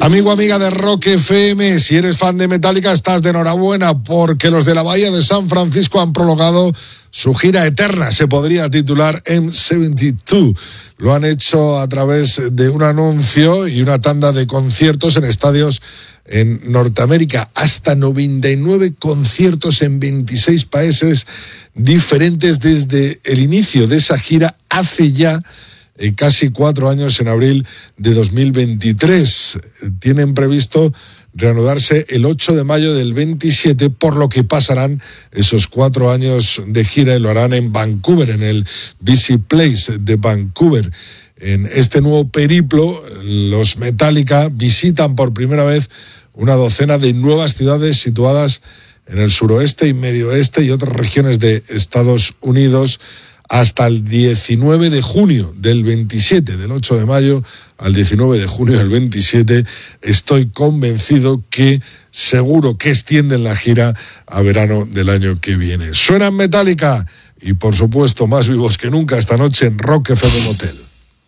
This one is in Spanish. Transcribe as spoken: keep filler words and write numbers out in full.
Amigo, amiga de Rock F M, si eres fan de Metallica estás de enhorabuena porque los de la Bahía de San Francisco han prolongado su gira eterna, se podría titular M setenta y dos. Lo han hecho a través de un anuncio y una tanda de conciertos en estadios en Norteamérica, hasta noventa y nueve conciertos en veintiséis países diferentes desde el inicio de esa gira hace ya Eh, casi cuatro años, en abril de dos mil veintitrés. Tienen previsto reanudarse el ocho de mayo del veintisiete, por lo que pasarán esos cuatro años de gira y lo harán en Vancouver, en el B C Place de Vancouver. En este nuevo periplo, los Metallica visitan por primera vez una docena de nuevas ciudades situadas en el suroeste y medio oeste y otras regiones de Estados Unidos, hasta el diecinueve de junio del veintisiete, del ocho de mayo al diecinueve de junio del veintisiete. Estoy convencido que seguro que extienden la gira a verano del año que viene. Suenan Metallica y, por supuesto, más vivos que nunca esta noche en Rock F M Motel.